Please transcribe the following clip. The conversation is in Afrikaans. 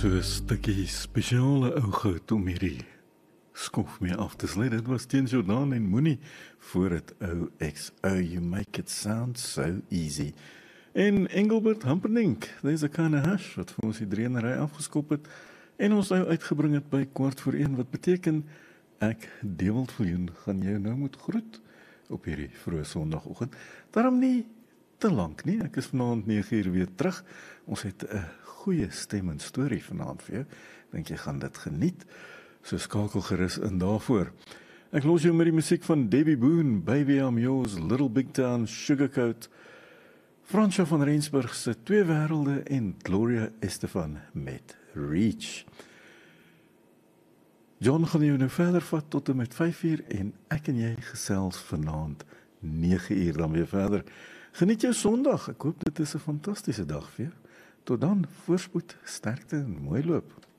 So 'n stukkie spesiale ou goud om hierdie skof mee af te sluit. Dit was teen Jordan en Moenie voor het OXO. You make it sound so easy. En Engelbert Humperdinck, there's a kind of hash, wat vir ons die dreenery afgeskop het en ons nou uitgebring het by 1:15, wat beteken ek, Dewald Viljoen, gaan jou nou moet groet op hierdie vroeë Sondagoggend. Daarom nie te lank nie, ek is vanaand 9 uur weer terug. Ons het 'n goeie stem en storie vanaand vir jou. Dink jy gaan dit geniet? So skakel gerus in daarvoor. Ek los jou met die musiek van Debbie Boone, Baby I'm Yours, Little Big Town, Sugarcoat, Fransja van Rensburg se Twee Wêrelde en Gloria Estefan met Reach. John gaan jou nou verder vat tot en met 5 uur en ek en jy gesels vanaand 9 uur dan weer verder. Geniet jou Sondag. Ek hoop dit is 'n fantastiese dag vir jou. Tot dan, voorspoed, sterkte en mooi loop.